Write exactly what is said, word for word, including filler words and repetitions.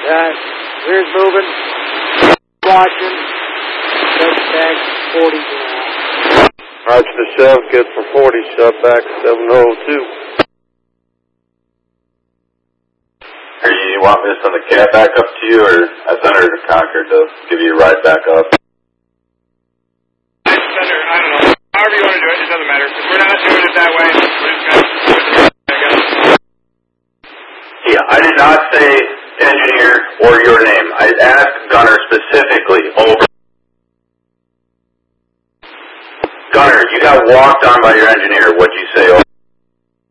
Right. Here's moving. Watching. Just back forty now. Roger the shove, good for forty, shove back seven oh two. Are you, you want me to send the cab back up to you, or I send her to Concord to give you a ride back up? I send her, I don't know. However you want to do it, it doesn't matter. If we're not doing it that way, we're just going to do it, I guess. Yeah, I did not say engineer or your name. I asked Gunner specifically over. Gunner, you got walked on by your engineer. What'd you say over?